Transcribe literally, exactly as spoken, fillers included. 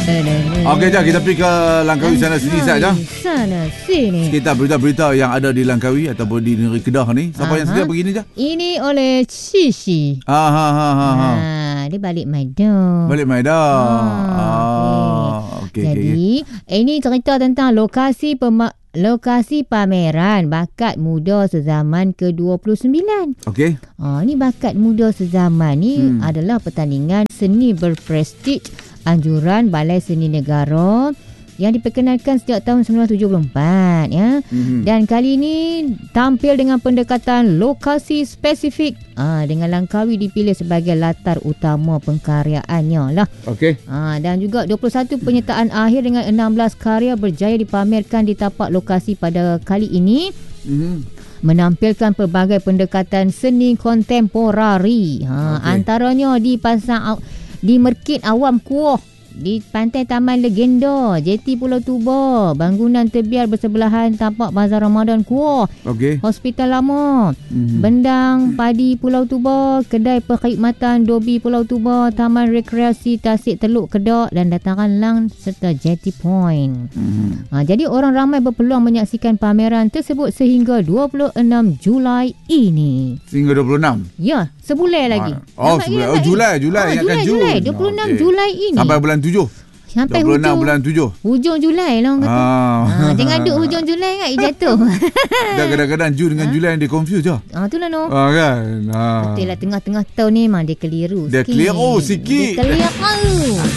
Okey, jom kita pergi ke Langkawi sana sini saja. Sana sini. Sekitar berita-berita yang ada di Langkawi ataupun di negeri Kedah ni. Siapa Aha. yang sedia begini je? Ini oleh Cici. Ha ha ha ha. ha. Ha, dia balik Maidan. Balik Maidan. Ah, Ah, okey. Jadi, ini cerita tentang lokasi pema- lokasi pameran bakat muda sezaman ke dua puluh sembilan. Okey. Ah, ni bakat muda sezaman ni Hmm. adalah pertandingan seni berprestij anjuran Balai Seni Negara yang diperkenalkan sejak tahun sembilan belas tujuh puluh empat ya. Mhm. Dan kali ini tampil dengan pendekatan lokasi spesifik. Ah, dengan Langkawi dipilih sebagai latar utama pengkaryaannya lah. Okey. Ah, dan juga dua puluh satu penyertaan akhir dengan enam belas karya berjaya dipamerkan di tapak lokasi pada kali ini. Mhm. Menampilkan pelbagai pendekatan seni kontemporari. Ha, Okey. antaranya di Pasar di Merkit Awam Kuoh, di Pantai Taman Legenda, J T Pulau Tuba, bangunan terbiar bersebelahan tapak Bazar Ramadan Kuoh, Okey. Hospital Lama, Mhm. Bendang Padi Pulau Tuba, Kedai Perkhidmatan Dobi Pulau Tuba, Taman Rekreasi Tasik Teluk Kedah dan dataran Lang serta Jetty Point. Mhm. Ha, jadi orang ramai berpeluang menyaksikan pameran tersebut sehingga dua puluh enam Julai ini. Sehingga dua puluh enam. Ya, sebulan lagi. Oh, Nampak sebulan. ke? Oh, Julai, Julai. Oh, Ingatkan Julai, Jun. Julai. dua puluh enam Okey. Julai ini. Sampai bulan tujuh. Sampai dua puluh enam hujung, bulan tujuh. hujung Julai lah orang kata. Ah. Ha, jangan duduk hujung Julai kan, jatuh. Dah kadang-kadang Jun dengan Julai dia confuse je. Ah, itulah no. Ah kan. Ah. Betul lah, tengah-tengah tahun ni memang dia keliru Dia sikit. keliru sikit. Dia keliru.